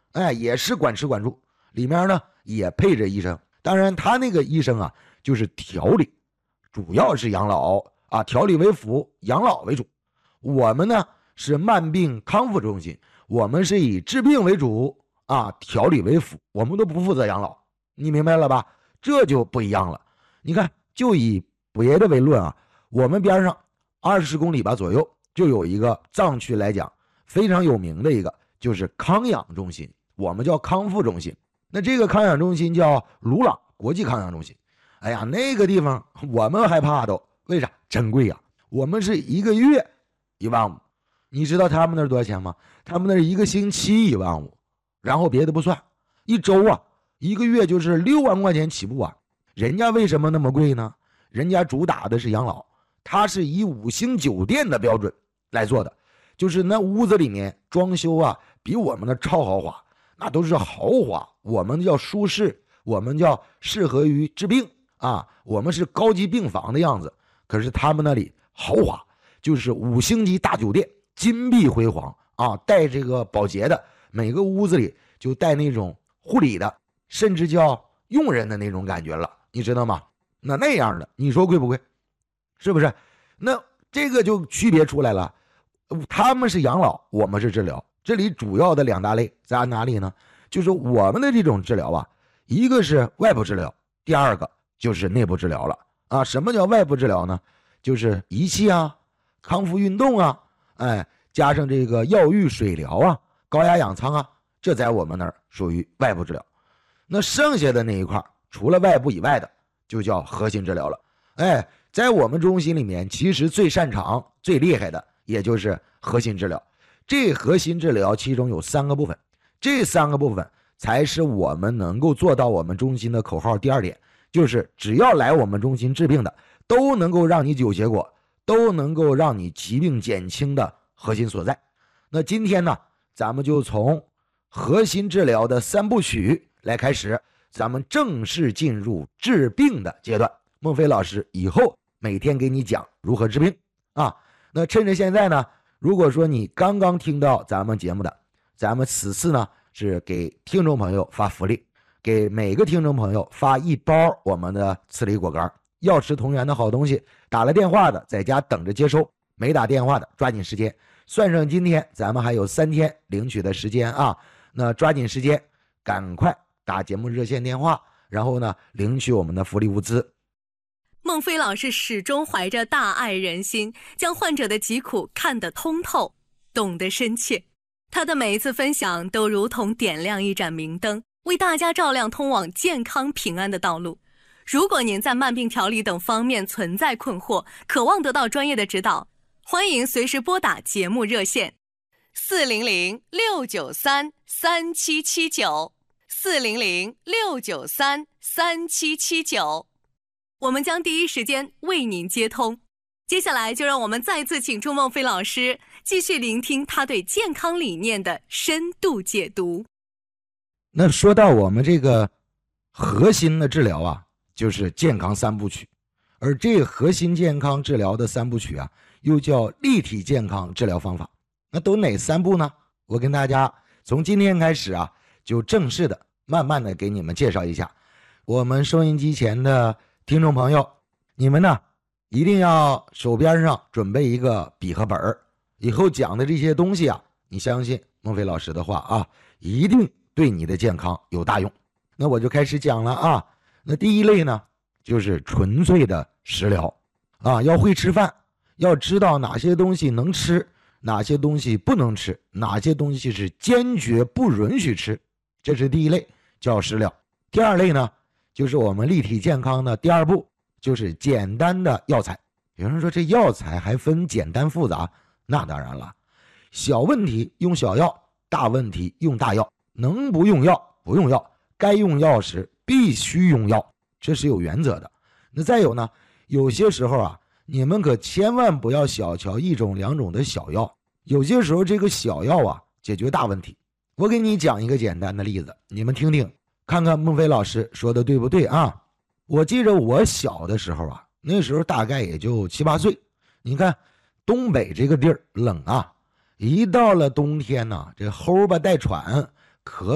也是管吃管住，里面呢也配着医生。当然他那个医生啊就是调理，主要是养老啊，调理为辅，养老为主。我们呢是慢病康复中心，我们是以治病为主啊，调理为辅，我们都不负责养老。你明白了吧？这就不一样了。你看，就以别的为论啊，我们边上20公里吧左右就有一个藏区来讲非常有名的一个，就是康养中心，我们叫康复中心。那这个康养中心叫鲁朗国际康养中心。哎呀，那个地方我们还怕都，为啥？真贵啊！我们是1个月15000，你知道他们那多少钱吗？他们那1个星期15000，然后别的不算，1周啊，1个月就是6万块钱起步啊。人家为什么那么贵呢？人家主打的是养老，他是以5星酒店的标准来做的，就是那屋子里面装修啊比我们的超豪华，那都是豪华，我们叫舒适，我们叫适合于治病啊，我们是高级病房的样子。可是他们那里豪华，就是5星级大酒店，金碧辉煌啊，带这个保洁的，每个屋子里就带那种护理的，甚至叫佣人的那种感觉了，你知道吗？那样的你说贵不贵？是不是？那这个就区别出来了，他们是养老，我们是治疗。这里主要的2大类在哪里呢？就是我们的这种治疗啊，一个是外部治疗，第二个就是内部治疗了啊。什么叫外部治疗呢？就是仪器啊，康复运动啊，加上这个药浴水疗啊，高压氧舱啊，这在我们那儿属于外部治疗。那剩下的那一块除了外部以外的就叫核心治疗了。在我们中心里面其实最擅长最厉害的也就是核心治疗。这核心治疗其中有3个部分，这3个部分才是我们能够做到我们中心的口号第2点，就是只要来我们中心治病的都能够让你有结果，都能够让你疾病减轻的核心所在。那今天呢，咱们就从核心治疗的3部曲来开始，咱们正式进入治病的阶段。孟非老师以后每天给你讲如何治病啊。那趁着现在呢，如果说你刚刚听到咱们节目的，咱们此次呢是给听众朋友发福利，给每个听众朋友发1包我们的刺梨果干，药食同源的好东西。打了电话的在家等着接收，没打电话的抓紧时间，算上今天咱们还有3天领取的时间啊。那抓紧时间，赶快打节目热线电话，然后呢领取我们的福利物资。 孟非老师始终怀着大爱人心，将患者的疾苦看得通透，懂得深切。他的每一次分享都如同点亮一盏明灯，为大家照亮通往健康平安的道路。如果您在慢病调理等方面存在困惑，渴望得到专业的指导，欢迎随时拨打节目热线400-693-3779 400-693-3779，我们将第一时间为您接通。接下来就让我们再次请出孟非老师，继续聆听他对健康理念的深度解读。 那说到我们这个核心的治疗啊，就是健康3部曲，而这个核心健康治疗的3部曲啊，又叫立体健康治疗方法。那都哪3步呢？我跟大家从今天开始啊，就正式的慢慢的给你们介绍一下。我们收音机前的听众朋友，你们呢一定要手边上准备一个笔和本儿，以后讲的这些东西啊，你相信孟非老师的话啊，一定对你的健康有大用。那我就开始讲了啊。那第一类呢，就是纯粹的食疗啊，要会吃饭，要知道哪些东西能吃，哪些东西不能吃，哪些东西是坚决不允许吃，这是第一类，叫食疗。第2类呢，就是我们立体健康的第2步，就是简单的药材。有人说这药材还分简单复杂，那当然了，小问题用小药，大问题用大药，能不用药不用药，该用药时必须用药，这是有原则的。那再有呢，有些时候啊，你们可千万不要小瞧1种2种的小药，有些时候这个小药啊解决大问题。我给你讲一个简单的例子，你们听听看看孟非老师说的对不对啊？我记着我小的时候啊，那时候大概也就7、8岁。你看东北这个地儿冷啊，一到了冬天呢，这齁吧带喘，咳